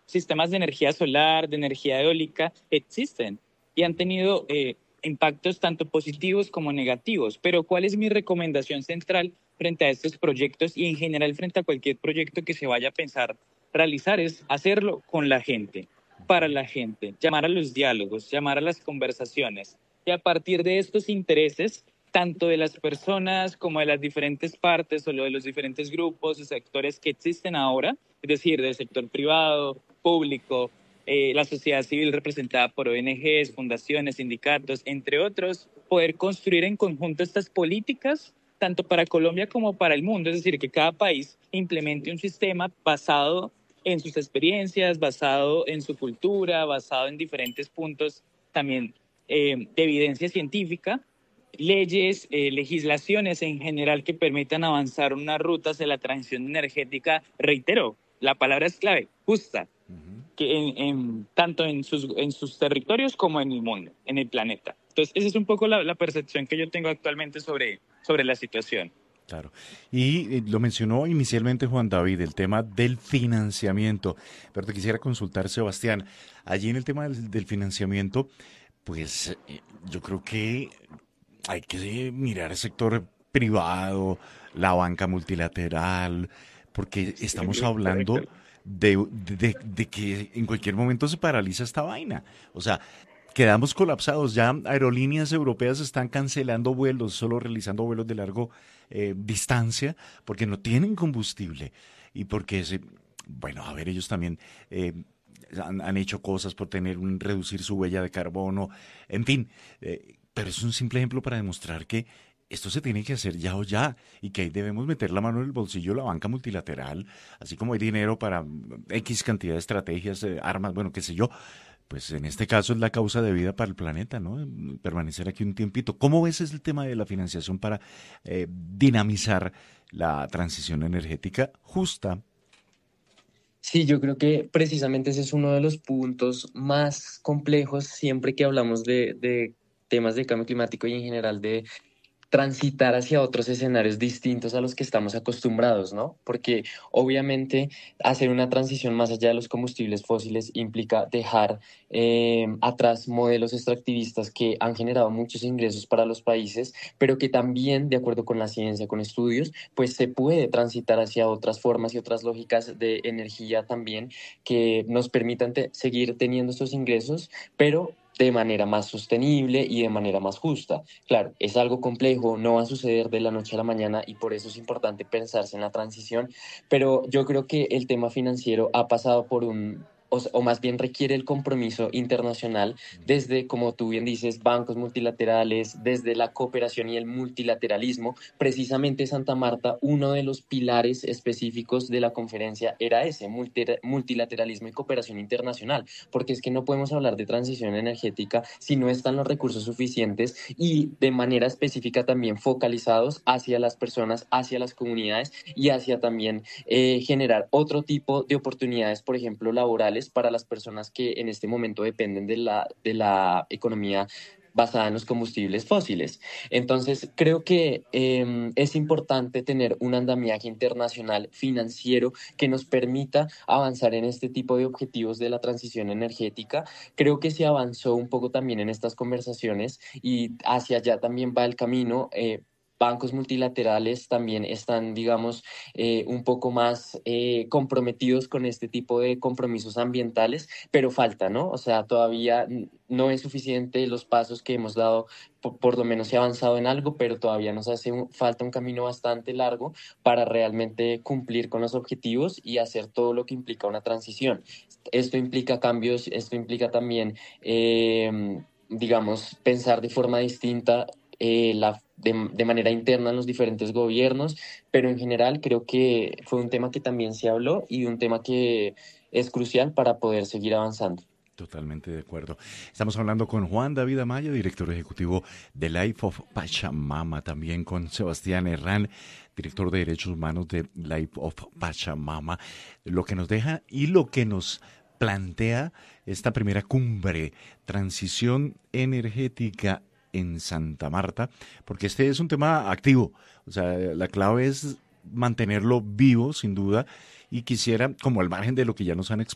sistemas de energía solar, de energía eólica, existen y han tenido impactos tanto positivos como negativos. Pero ¿cuál es mi recomendación central frente a estos proyectos y en general frente a cualquier proyecto que se vaya a pensar realizar? Es hacerlo con la gente, para la gente, llamar a los diálogos, llamar a las conversaciones y a partir de estos intereses, tanto de las personas como de las diferentes partes o de los diferentes grupos y sectores que existen ahora, es decir, del sector privado, público, la sociedad civil representada por ONGs, fundaciones, sindicatos, entre otros, poder construir en conjunto estas políticas tanto para Colombia como para el mundo, es decir, que cada país implemente un sistema basado en sus experiencias, basado en su cultura, basado en diferentes puntos también de evidencia científica, leyes, legislaciones en general que permitan avanzar unas rutas de la transición energética, reitero, la palabra es clave, justa, que tanto en sus territorios como en el mundo, en el planeta. Entonces, esa es un poco la percepción que yo tengo actualmente sobre la situación. Claro. Y lo mencionó inicialmente Juan David, el tema del financiamiento. Pero te quisiera consultar, Sebastián, allí en el tema del financiamiento, pues yo creo que hay que mirar el sector privado, la banca multilateral, porque estamos hablando Correcto. de que en cualquier momento se paraliza esta vaina. O sea, quedamos colapsados. Ya aerolíneas europeas están cancelando vuelos, solo realizando vuelos de largo distancia, porque no tienen combustible y porque bueno, a ver, ellos también han hecho cosas por reducir su huella de carbono, en fin, pero es un simple ejemplo para demostrar que esto se tiene que hacer ya o ya y que ahí debemos meter la mano en el bolsillo de la banca multilateral, así como hay dinero para X cantidad de estrategias, armas, bueno, qué sé yo, pues en este caso es la causa de vida para el planeta, ¿no? Permanecer aquí un tiempito. ¿Cómo ves es el tema de la financiación para dinamizar la transición energética justa? Sí, yo creo que precisamente ese es uno de los puntos más complejos siempre que hablamos de temas de cambio climático y en general de transitar hacia otros escenarios distintos a los que estamos acostumbrados, ¿no? Porque obviamente hacer una transición más allá de los combustibles fósiles implica dejar atrás modelos extractivistas que han generado muchos ingresos para los países, pero que también, de acuerdo con la ciencia, con estudios, pues se puede transitar hacia otras formas y otras lógicas de energía también que nos permitan seguir teniendo estos ingresos, pero de manera más sostenible y de manera más justa. Claro, es algo complejo, no va a suceder de la noche a la mañana y por eso es importante pensarse en la transición, pero yo creo que el tema financiero ha pasado por o más bien requiere el compromiso internacional desde, como tú bien dices, bancos multilaterales, desde la cooperación y el multilateralismo. Precisamente Santa Marta, uno de los pilares específicos de la conferencia era ese, multilateralismo y cooperación internacional, porque es que no podemos hablar de transición energética si no están los recursos suficientes y de manera específica también focalizados hacia las personas, hacia las comunidades y hacia también generar otro tipo de oportunidades, por ejemplo, laborales para las personas que en este momento dependen de la economía basada en los combustibles fósiles. Entonces, creo que es importante tener un andamiaje internacional financiero que nos permita avanzar en este tipo de objetivos de la transición energética. Creo que se avanzó un poco también en estas conversaciones y hacia allá también va el camino. Bancos multilaterales también están, digamos, un poco más comprometidos con este tipo de compromisos ambientales, pero falta, ¿no? O sea, todavía no es suficiente los pasos que hemos dado, por lo menos se ha avanzado en algo, pero todavía nos hace falta un camino bastante largo para realmente cumplir con los objetivos y hacer todo lo que implica una transición. Esto implica cambios, esto implica también, digamos, pensar de forma distinta de manera interna en los diferentes gobiernos, pero en general creo que fue un tema que también se habló y un tema que es crucial para poder seguir avanzando. Totalmente de acuerdo. Estamos hablando con Juan David Amaya, director ejecutivo de Life of Pachamama, también con Sebastián Herrán, director de Derechos Humanos de Life of Pachamama, lo que nos deja y lo que nos plantea esta primera cumbre, transición energética en Santa Marta, porque este es un tema activo, o sea, la clave es mantenerlo vivo, sin duda, y quisiera, como al margen de lo que ya nos han